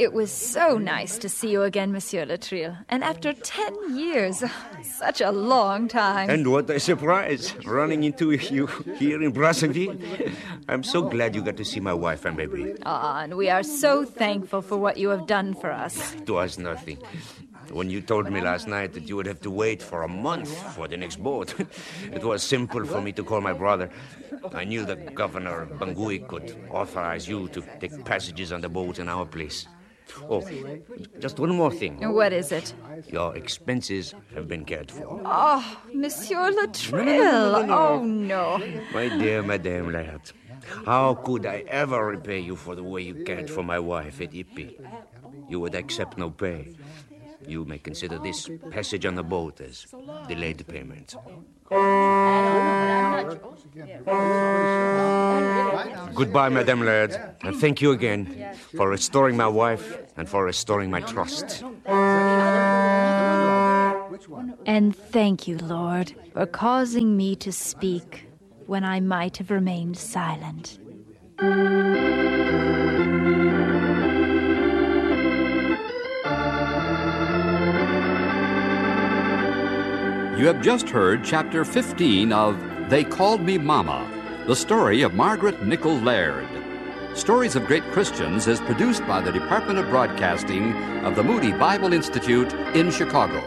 It was so nice to see you again, Monsieur Latreille. And after 10 years, such a long time. And what a surprise, running into you here in Brazzaville. I'm so glad you got to see my wife and baby. And we are so thankful for what you have done for us. It was nothing. When you told me last night that you would have to wait for a month for the next boat, it was simple for me to call my brother. I knew the governor of Bangui could authorize you to take passages on the boat in our place. Oh, just one more thing. What is it? Your expenses have been cared for. Oh, Monsieur Latreille. Oh, no. My dear Madame Laird, how could I ever repay you for the way you cared for my wife at Ypres? You would accept no pay. You may consider this passage on the boat as delayed payment. Goodbye, Madame Laird, and thank you again for restoring my wife and for restoring my trust. And thank you, Lord, for causing me to speak when I might have remained silent. You have just heard Chapter 15 of They Called Me Mama, the story of Margaret Nichol Laird. Stories of Great Christians is produced by the Department of Broadcasting of the Moody Bible Institute in Chicago.